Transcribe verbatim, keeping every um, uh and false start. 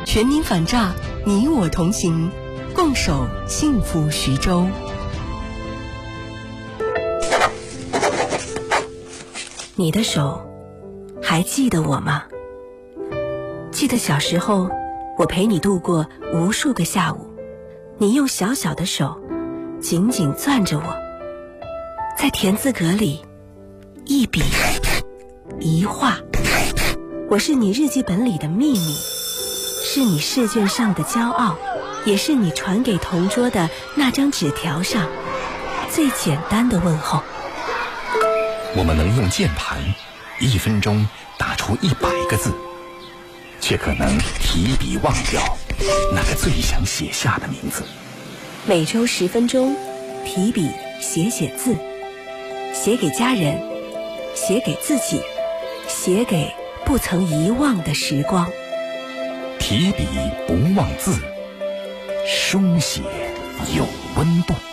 全民反诈，你我同行，共守幸福徐州。 你的手还记得我吗？记得小时候，我陪你度过无数个下午，你用小小的手紧紧攥着我，在田字格里一笔一画，我是你日记本里的秘密，是你试卷上的骄傲，也是你传给同桌的那张纸条上最简单的问候。 我们能用键盘一分钟打出一百个字，却可能提笔忘掉那个最想写下的名字。 每周十分钟，提笔写写字，写给家人，写给自己，写给不曾遗忘的时光。 提笔不忘字，书写有温度。